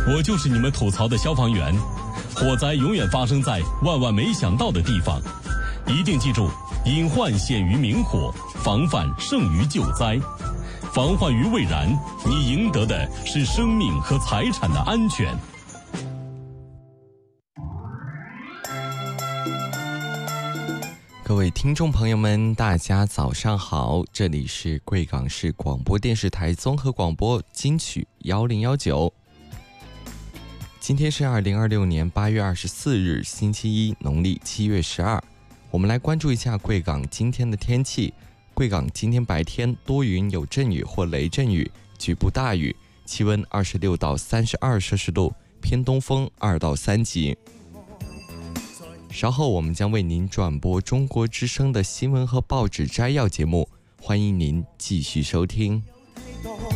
我就是你们吐槽的消防员。火灾永远发生在万万没想到的地方，一定记住，隐患显于明火，防范胜于救灾。防患于未然，你赢得的是生命和财产的安全。 各位听众朋友们，大家早上好，这里是贵港市广播电视台综合广播金曲1019。今天是2026年8月24日，星期一，农历7月12。我们来关注一下贵港今天的天气。贵港今天白天多云有阵雨或雷阵雨，局部大雨，气温26到32摄氏度，偏东风2到3级。稍后我们将为您转播中国之声的新闻和报纸摘要节目，欢迎您继续收听。